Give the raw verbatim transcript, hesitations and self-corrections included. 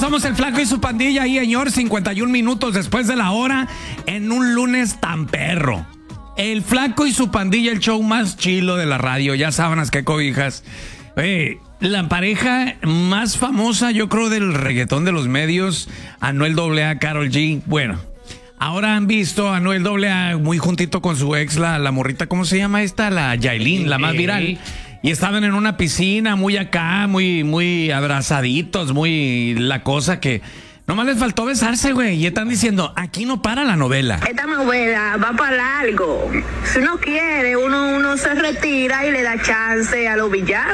somos el Flaco y su pandilla ahí, señor, cincuenta y un minutos después de la hora, en un lunes tan perro. El Flaco y su pandilla, el show más chilo de la radio, ya sábanas que cobijas. Oye, la pareja más famosa, yo creo, del reggaetón de los medios, Anuel doble A, Karol G. Bueno, ahora han visto a Anuel doble A muy juntito con su ex, la, la morrita, ¿cómo se llama esta? La Yailin, la más viral. Y estaban en una piscina, muy acá, muy, muy abrazaditos, muy la cosa que nomás les faltó besarse, güey. Y están diciendo, aquí no para la novela. Esta novela va para largo. Si uno quiere, uno, uno se retira y le da chance a los villanos.